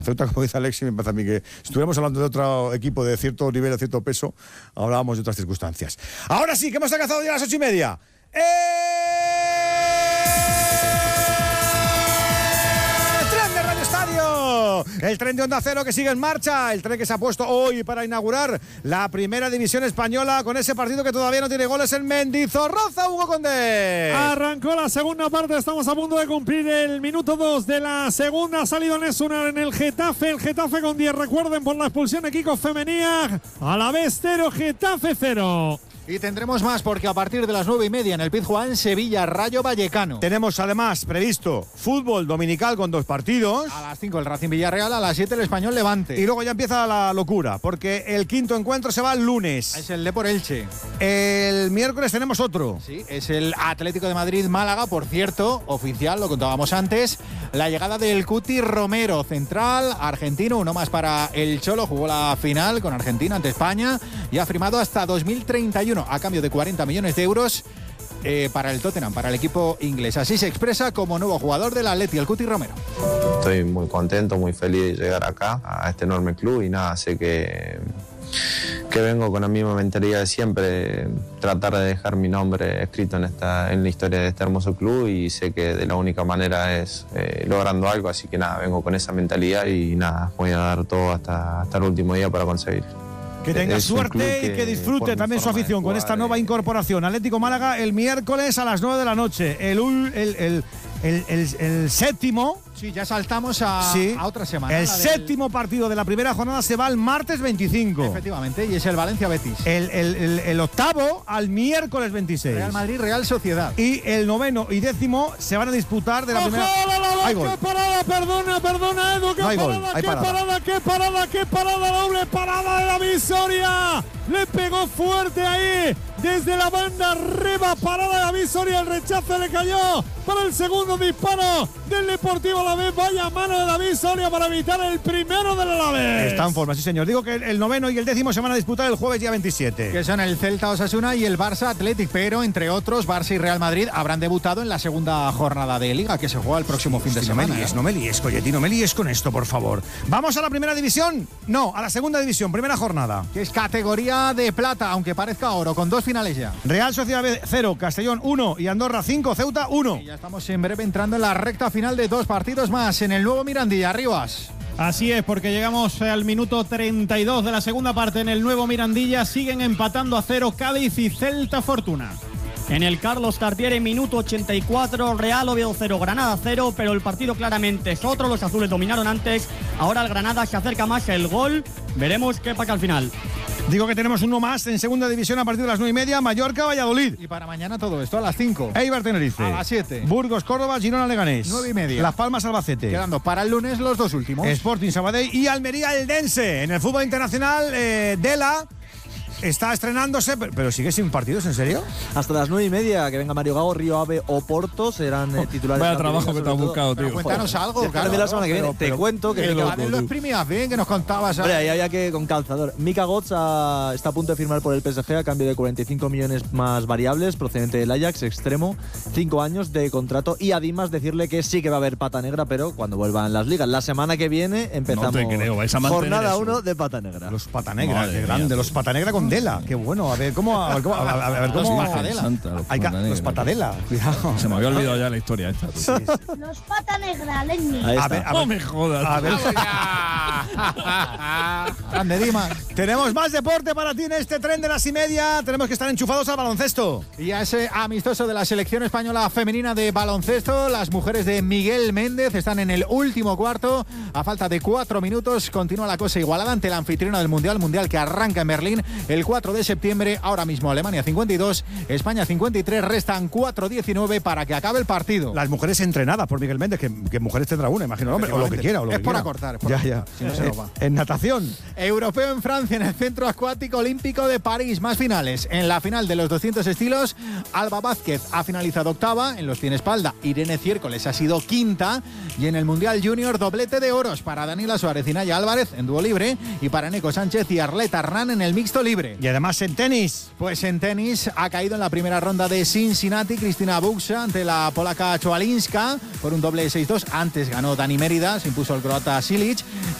Ceuta, como dice Alexi, me parece a mí que si estuviéramos hablando de otro equipo de cierto nivel, de cierto peso, hablábamos de otras circunstancias. Ahora sí, que hemos alcanzado ya a las 8:30. ¡Tren de Radio Estadio! El tren de Onda Cero que sigue en marcha, el tren que se ha puesto hoy para inaugurar la primera división española con ese partido que todavía no tiene goles en Mendizorroza, Hugo Condé. Arrancó la segunda parte, estamos a punto de cumplir el minuto 2 de la segunda. Ha salido Nesuna en el Getafe con 10, recuerden, por la expulsión de Kiko Femenía. A la vez 0, Getafe 0. Y tendremos más porque a partir de las 9:30 en el Pizjuán, Sevilla, Rayo Vallecano. Tenemos además previsto fútbol dominical con 2 partidos. A las 5 el Racing Villarreal, a las 7 el Español Levante. Y luego ya empieza la locura, porque el quinto encuentro se va el lunes. Es el Depor Elche. El miércoles tenemos otro. Sí, es el Atlético de Madrid Málaga, por cierto, oficial, lo contábamos antes. La llegada del Cuti Romero, central, argentino, uno más para el Cholo, jugó la final con Argentina ante España y ha firmado hasta 2031 a cambio de 40 millones de euros para el Tottenham, para el equipo inglés. Así se expresa como nuevo jugador del Atleti, el Cuti Romero. Estoy muy contento, muy feliz de llegar acá, a este enorme club, y nada, sé que vengo con la misma mentalidad de siempre, tratar de dejar mi nombre escrito en la historia de este hermoso club, y sé que de la única manera es logrando algo, así que nada, vengo con esa mentalidad y nada, voy a dar todo hasta el último día para conseguir. Que tenga suerte y que disfrute también su afición con esta nueva incorporación. Atlético Málaga el miércoles a las 9 de la noche. El séptimo. Sí, ya saltamos a otra semana. El séptimo partido de la primera jornada se va el martes 25. Efectivamente, y es el Valencia-Betis. El octavo al miércoles 26. Real Madrid, Real Sociedad. Y el noveno y décimo se van a disputar de la primera. ¡Hay gol! ¡Qué parada! Perdona, Edu. ¡Qué parada! Doble parada de David Soria. Le pegó fuerte ahí. Desde la banda arriba, parada de David Soria. El rechazo le cayó para el segundo disparo del Deportivo Alavés. Vaya mano de David Soria para evitar el primero del Alavés. Está en forma, sí señor. Digo que el noveno y el décimo se van a disputar el jueves día 27. Que son el Celta Osasuna y el Barça Athletic, pero entre otros Barça y Real Madrid habrán debutado en la segunda jornada de Liga que se juega el próximo fin de semana. No me líes, Coyetti, no me líes con esto, por favor. ¿Vamos a la primera división? No, a la segunda división, primera jornada. Que es categoría de plata, aunque parezca oro, con 2 finales ya. Real Sociedad 0, Castellón 1 y Andorra 5, Ceuta 1. Y ya estamos en breve entrando en la recta final de 2 partidos más en el nuevo Mirandilla. Rivas. Así es, porque llegamos al minuto 32 de la segunda parte en el nuevo Mirandilla. Siguen empatando a 0 Cádiz y Celta Fortuna. En el Carlos Tartiere, minuto 84, Real Oviedo 0, Granada 0, pero el partido claramente es otro. Los azules dominaron antes, ahora el Granada se acerca más el gol. Veremos qué pasa al final. Digo que tenemos uno más en segunda división a partir de las 9:30, Mallorca, Valladolid. Y para mañana todo esto a las 5. Eibar, Tenerife. A las 7. Burgos, Córdoba, Girona, Leganés. 9:30. Las Palmas, Albacete. Quedando para el lunes los 2 últimos. Sporting, Sabadell y Almería, Eldense. En el fútbol internacional, Dela está estrenándose, pero sigue sin partidos, ¿en serio? Hasta las 9:30, que venga Mario Gago, Río Ave o Porto, serán titulares. Vaya trabajo que te has buscado, tío. Cuéntanos algo, claro. La semana que viene. Te cuento que los Premier bien que nos contabas. Hombre, ahí había que con calzador. Mika Götze está a punto de firmar por el PSG a cambio de 45 millones más variables, procedente del Ajax, extremo, 5 años de contrato, y además decirle que sí que va a haber pata negra, pero cuando vuelvan las ligas. La semana que viene empezamos. No te creo, vais a jornada 1 de pata negra. Los pata negra, qué grande. Los pata negra con Dela, qué bueno. A ver cómo. Los patadela. Cuidado. Se me había olvidado ya la historia esta. Sí. Los pata negra, leña. A ver, no me jodas. A ver. Grande Dimas. Tenemos más deporte para ti en este tren de las 9:30. Tenemos que estar enchufados al baloncesto. Y a ese amistoso de la selección española femenina de baloncesto, las mujeres de Miguel Méndez están en el último cuarto. A falta de 4 minutos, continúa la cosa igualada ante la anfitriona del Mundial que arranca en Berlín el 4 de septiembre. Ahora mismo Alemania 52, España 53, restan 4:19 para que acabe el partido. Las mujeres entrenadas por Miguel Méndez, que mujeres tendrá una, imagino el hombre, o lo que quiera. Es por acortar. Ya. Si no se lo va. En natación, Europeo en Francia, en el Centro Acuático Olímpico de París. Más finales. En la final de los 200 estilos, Alba Vázquez ha finalizado octava. En los 100 espalda, Irene Ciércoles ha sido quinta. Y en el Mundial Junior, doblete de oros para Daniela Suárez y Naya Álvarez en dúo libre. Y para Neko Sánchez y Arleta Hernán en el mixto libre. Y además en tenis. Pues en tenis ha caído en la primera ronda de Cincinnati Cristina Buxa ante la polaca Choalinska por un doble 6-2. Antes ganó Dani Mérida, se impuso el croata Silic.